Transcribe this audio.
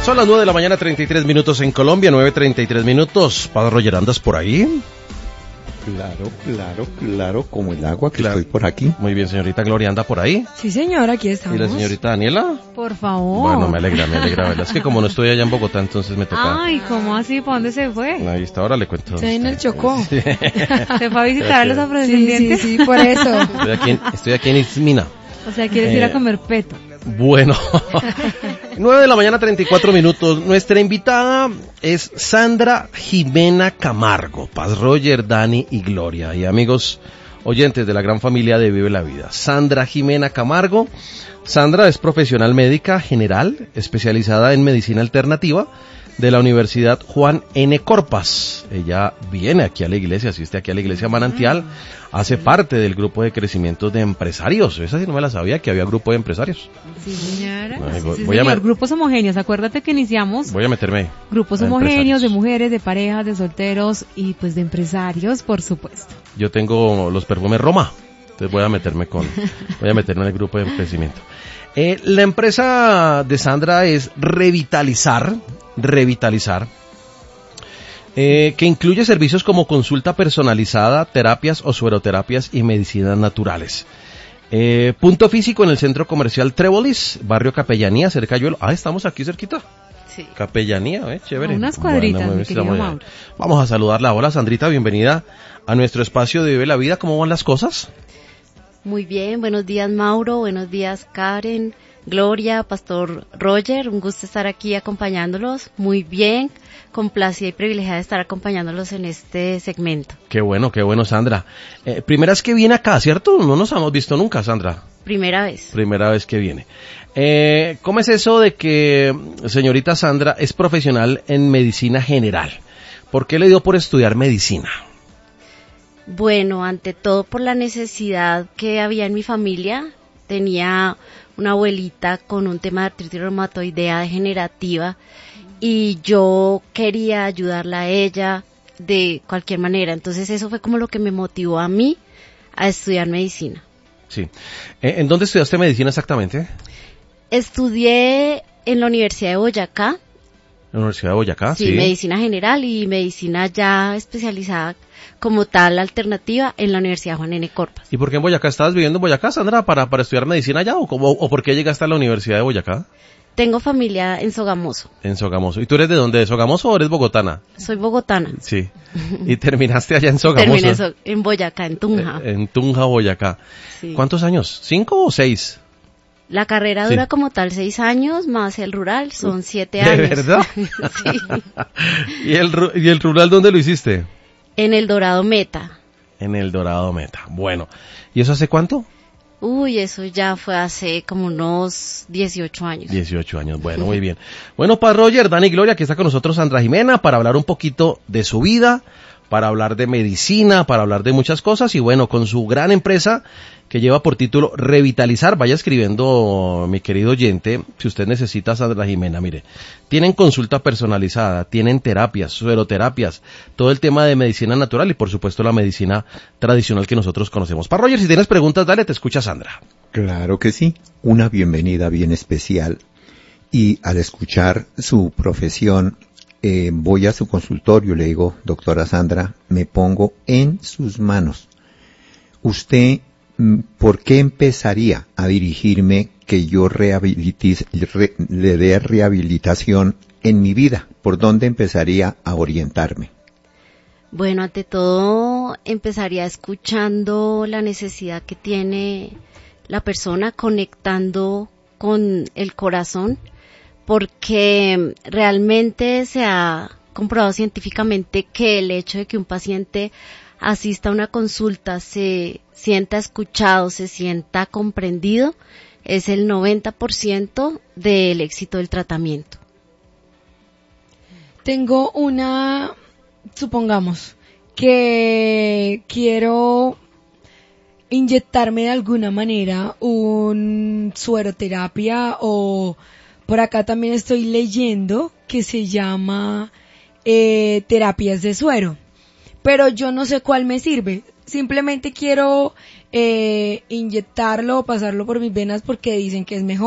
Son las 9 de la mañana, 33 minutos en Colombia, 9:33 minutos. Padre Roger, ¿andas por ahí? Claro, como el agua que estoy por aquí. Muy bien, señorita Gloria, ¿anda por ahí? Sí, señora, aquí estamos. ¿Y la señorita Daniela? Por favor. Bueno, me alegra, ¿verdad? Es que como no estoy allá en Bogotá, entonces me toca... Ay, ¿cómo así? ¿Para dónde se fue? Ahí está, ahora le cuento. Se en el Chocó. Sí. Se fue a visitar a los afrodescendientes. Sí, por eso. Estoy aquí en Ismina. O sea, ¿quieres ir a comer peto? Bueno, 9 de la mañana, 34 minutos. Nuestra invitada es Sandra Jimena Camargo. Paz Roger, Dani y Gloria. Y amigos oyentes de la gran familia de Vive la Vida. Sandra Jimena Camargo. Sandra es profesional médica general, especializada en medicina alternativa de la Universidad Juan N. Corpas. Ella viene aquí a la iglesia, asiste aquí a la iglesia Manantial, hace parte del grupo de crecimiento de empresarios. Esa sí no me la sabía, que había grupo de empresarios. Sí, señora. Voy a grupos homogéneos, acuérdate que iniciamos. Voy a meterme. Grupos homogéneos de mujeres, de parejas, de solteros y pues de empresarios, por supuesto. Yo tengo los perfumes Roma, entonces voy a meterme en el grupo de crecimiento. La empresa de Sandra es Revitalizar, que incluye servicios como consulta personalizada, terapias o sueroterapias y medicinas naturales. Punto físico en el centro comercial Trébolis, barrio Capellanía, cerca de Yuelo. Ah, estamos aquí cerquita. Sí. Capellanía, chévere. Unas cuadritas, mi querido Mauro. Vamos a saludarla. Hola, Sandrita, bienvenida a nuestro espacio de Vive la Vida. ¿Cómo van las cosas? Muy bien, buenos días Mauro, buenos días Karen, Gloria, Pastor Roger, un gusto estar aquí acompañándolos, muy bien, complacida y privilegiada de estar acompañándolos en este segmento. Qué bueno, Sandra. Primera vez que viene acá, ¿cierto? No nos hemos visto nunca, Sandra. Primera vez. Primera vez que viene. ¿Cómo es eso de que señorita Sandra es profesional en medicina general? ¿Por qué le dio por estudiar medicina? Bueno, ante todo por la necesidad que había en mi familia. Tenía una abuelita con un tema de artritis reumatoidea degenerativa y yo quería ayudarla a ella de cualquier manera. Entonces eso fue como lo que me motivó a mí a estudiar medicina. Sí. ¿En dónde estudiaste medicina exactamente? Estudié en la Universidad de Boyacá. ¿En la Universidad de Boyacá? Sí, medicina general y medicina ya especializada como tal alternativa en la Universidad Juan N. Corpas. ¿Y por qué en Boyacá? ¿Estabas viviendo en Boyacá, Sandra, para estudiar medicina allá o por qué llegaste a la Universidad de Boyacá? Tengo familia en Sogamoso. En Sogamoso. ¿Y tú eres de dónde? ¿De Sogamoso o eres bogotana? Soy bogotana. Sí. ¿Y terminaste allá en Sogamoso? Terminé en Boyacá, en Tunja. En Tunja, Boyacá. Sí. ¿Cuántos años? ¿5 o 6? La carrera dura como tal 6 años, más el rural son 7 años. ¿De verdad? Sí. ¿Y el rural dónde lo hiciste? En el Dorado Meta. En el Dorado Meta. Bueno. ¿Y eso hace cuánto? Uy, eso ya fue hace como unos 18 años. 18 años, bueno, muy bien. Bueno, Paz Roger, Dani y Gloria, aquí está con nosotros Sandra Jimena para hablar un poquito de su vida, para hablar de medicina, para hablar de muchas cosas y bueno, con su gran empresa que lleva por título Revitalizar. Vaya escribiendo, mi querido oyente, si usted necesita Sandra Jimena, mire, tienen consulta personalizada, tienen terapias, sueroterapias, todo el tema de medicina natural y por supuesto la medicina tradicional que nosotros conocemos. Para Roger, si tienes preguntas, dale, te escucha Sandra. Claro que sí, una bienvenida bien especial y al escuchar su profesión, voy a su consultorio, le digo, doctora Sandra, me pongo en sus manos. Usted, ¿por qué empezaría a dirigirme que yo le dé rehabilitación en mi vida? ¿Por dónde empezaría a orientarme? Bueno, ante todo empezaría escuchando la necesidad que tiene la persona, conectando con el corazón, porque realmente se ha comprobado científicamente que el hecho de que un paciente asista a una consulta, se sienta escuchado, se sienta comprendido, es el 90% del éxito del tratamiento. Tengo supongamos que quiero inyectarme de alguna manera un sueroterapia o por acá también estoy leyendo que se llama terapias de suero, pero yo no sé cuál me sirve. Simplemente quiero inyectarlo o pasarlo por mis venas porque dicen que es mejor.